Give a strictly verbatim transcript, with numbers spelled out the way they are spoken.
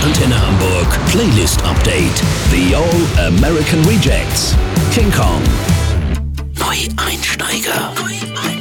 Antenne Hamburg Playlist Update. The All American Rejects. King Kong. Neueinsteiger. Neueinsteiger.